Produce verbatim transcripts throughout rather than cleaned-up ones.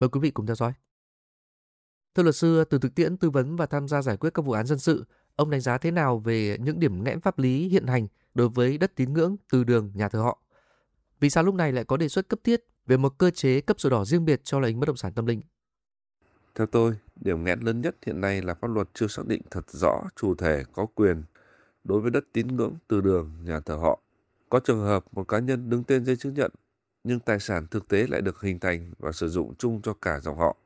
Mời quý vị cùng theo dõi. Thưa luật sư, từ thực tiễn tư vấn và tham gia giải quyết các vụ án dân sự, ông đánh giá thế nào về những điểm nghẽn pháp lý hiện hành đối với đất tín ngưỡng, từ đường, nhà thờ họ? Vì sao lúc này lại có đề xuất cấp thiết về một cơ chế cấp sổ đỏ riêng biệt cho loại hình bất động sản tâm linh? Theo tôi, điểm nghẽn lớn nhất hiện nay là pháp luật chưa xác định thật rõ chủ thể có quyền đối với đất tín ngưỡng, từ đường, nhà thờ họ. Có trường hợp một cá nhân đứng tên giấy chứng nhận, nhưng tài sản thực tế lại được hình thành và sử dụng chung cho cả dòng họ.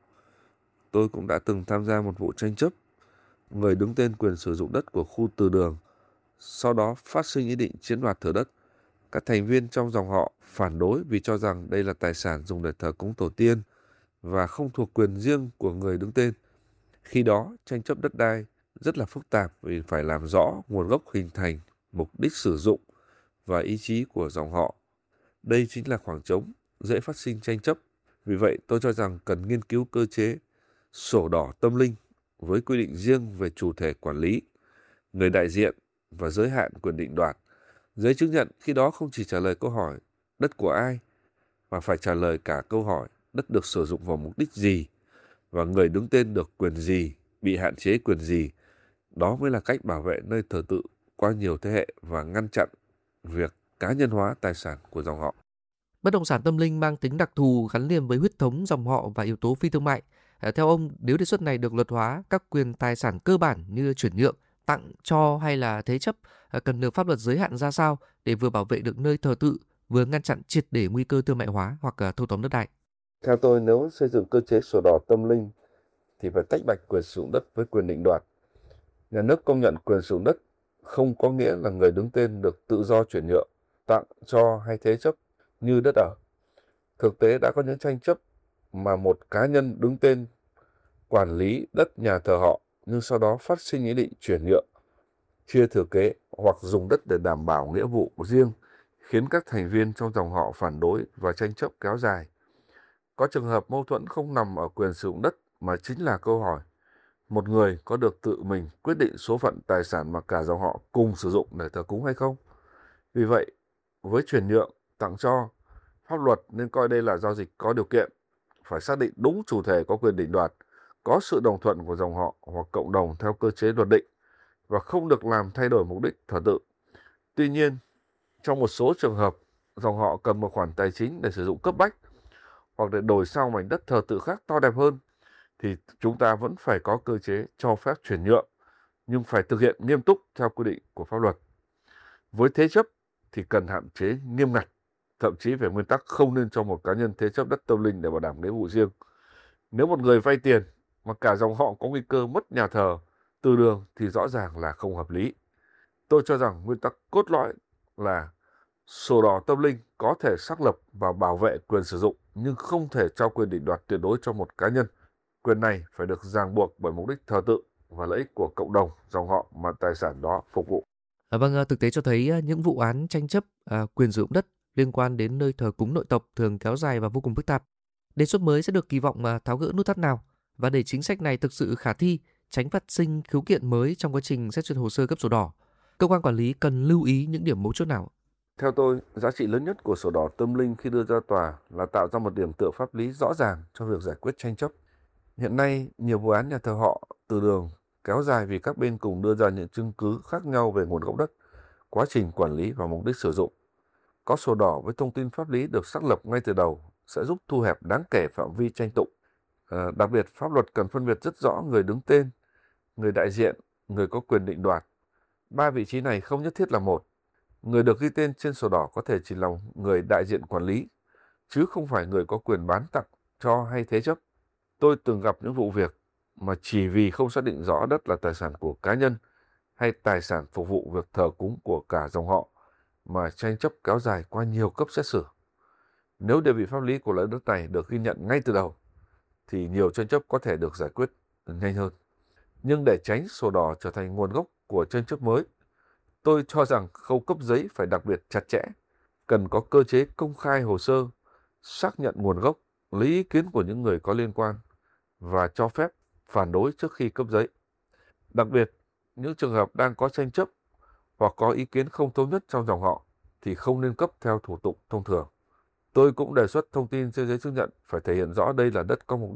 Tôi cũng đã từng tham gia một vụ tranh chấp, người đứng tên quyền sử dụng đất của khu từ đường, sau đó phát sinh ý định chiếm đoạt thửa đất. Các thành viên trong dòng họ phản đối vì cho rằng đây là tài sản dùng để thờ cúng tổ tiên và không thuộc quyền riêng của người đứng tên. Khi đó, tranh chấp đất đai rất là phức tạp vì phải làm rõ nguồn gốc hình thành, mục đích sử dụng và ý chí của dòng họ. Đây chính là khoảng trống dễ phát sinh tranh chấp. Vì vậy, tôi cho rằng cần nghiên cứu cơ chế sổ đỏ tâm linh với quy định riêng về chủ thể quản lý, người đại diện và giới hạn quyền định đoạt. Giấy chứng nhận khi đó không chỉ trả lời câu hỏi đất của ai, mà phải trả lời cả câu hỏi đất được sử dụng vào mục đích gì và người đứng tên được quyền gì, bị hạn chế quyền gì. Đó mới là cách bảo vệ nơi thờ tự qua nhiều thế hệ và ngăn chặn việc cá nhân hóa tài sản của dòng họ. Bất động sản tâm linh mang tính đặc thù gắn liền với huyết thống dòng họ và yếu tố phi thương mại. À, Theo ông, nếu đề xuất này được luật hóa, các quyền tài sản cơ bản như chuyển nhượng, tặng, cho hay là thế chấp à, cần được pháp luật giới hạn ra sao để vừa bảo vệ được nơi thờ tự, vừa ngăn chặn triệt để nguy cơ thương mại hóa hoặc à, thâu tóm đất đai? Theo tôi, nếu xây dựng cơ chế sổ đỏ tâm linh thì phải tách bạch quyền sử dụng đất với quyền định đoạt. Nhà nước công nhận quyền sử dụng đất không có nghĩa là người đứng tên được tự do chuyển nhượng, tặng, cho hay thế chấp như đất ở. Thực tế đã có những tranh chấp mà một cá nhân đứng tên quản lý đất nhà thờ họ nhưng sau đó phát sinh ý định chuyển nhượng, chia thừa kế hoặc dùng đất để đảm bảo nghĩa vụ riêng, khiến các thành viên trong dòng họ phản đối và tranh chấp kéo dài. Có trường hợp mâu thuẫn không nằm ở quyền sử dụng đất mà chính là câu hỏi một người có được tự mình quyết định số phận tài sản mà cả dòng họ cùng sử dụng để thờ cúng hay không. Vì vậy, với chuyển nhượng, tặng cho, pháp luật nên coi đây là giao dịch có điều kiện, phải xác định đúng chủ thể có quyền định đoạt, có sự đồng thuận của dòng họ hoặc cộng đồng theo cơ chế luật định và không được làm thay đổi mục đích thờ tự. Tuy nhiên, trong một số trường hợp, dòng họ cần một khoản tài chính để sử dụng cấp bách hoặc để đổi sang mảnh đất thờ tự khác to đẹp hơn, thì chúng ta vẫn phải có cơ chế cho phép chuyển nhượng, nhưng phải thực hiện nghiêm túc theo quy định của pháp luật. Với thế chấp thì cần hạn chế nghiêm ngặt, thậm chí về nguyên tắc không nên cho một cá nhân thế chấp đất tâm linh để bảo đảm nghĩa vụ riêng. Nếu một người vay tiền mà cả dòng họ có nguy cơ mất nhà thờ, từ đường thì rõ ràng là không hợp lý. Tôi cho rằng nguyên tắc cốt lõi là sổ đỏ tâm linh có thể xác lập và bảo vệ quyền sử dụng nhưng không thể trao quyền định đoạt tuyệt đối cho một cá nhân. Quyền này phải được ràng buộc bởi mục đích thờ tự và lợi ích của cộng đồng, dòng họ mà tài sản đó phục vụ. À, vâng, à, thực tế cho thấy à, những vụ án tranh chấp à, quyền sử dụng đất liên quan đến nơi thờ cúng nội tộc thường kéo dài và vô cùng phức tạp. Đề xuất mới sẽ được kỳ vọng à, tháo gỡ nút thắt nào, và để chính sách này thực sự khả thi, tránh phát sinh khiếu kiện mới trong quá trình xét duyệt hồ sơ cấp sổ đỏ, cơ quan quản lý cần lưu ý những điểm mấu chốt nào? Theo tôi, giá trị lớn nhất của sổ đỏ tâm linh khi đưa ra tòa là tạo ra một điểm tựa pháp lý rõ ràng cho việc giải quyết tranh chấp. Hiện nay, nhiều vụ án nhà thờ họ, từ đường kéo dài vì các bên cùng đưa ra những chứng cứ khác nhau về nguồn gốc đất, quá trình quản lý và mục đích sử dụng. Có sổ đỏ với thông tin pháp lý được xác lập ngay từ đầu sẽ giúp thu hẹp đáng kể phạm vi tranh tụng. À, đặc biệt, pháp luật cần phân biệt rất rõ người đứng tên, người đại diện, người có quyền định đoạt. Ba vị trí này không nhất thiết là một. Người được ghi tên trên sổ đỏ có thể chỉ là người đại diện quản lý, chứ không phải người có quyền bán tặng, cho hay thế chấp. Tôi từng gặp những vụ việc mà chỉ vì không xác định rõ đất là tài sản của cá nhân hay tài sản phục vụ việc thờ cúng của cả dòng họ mà tranh chấp kéo dài qua nhiều cấp xét xử. Nếu địa vị pháp lý của loại đất này được ghi nhận ngay từ đầu, thì nhiều tranh chấp có thể được giải quyết nhanh hơn. Nhưng để tránh sổ đỏ trở thành nguồn gốc của tranh chấp mới, tôi cho rằng khâu cấp giấy phải đặc biệt chặt chẽ, cần có cơ chế công khai hồ sơ, xác nhận nguồn gốc, lấy ý kiến của những người có liên quan và cho phép phản đối trước khi cấp giấy. Đặc biệt, những trường hợp đang có tranh chấp hoặc có ý kiến không thống nhất trong dòng họ thì không nên cấp theo thủ tục thông thường. Tôi cũng đề xuất thông tin trên giấy chứng nhận phải thể hiện rõ đây là đất có mục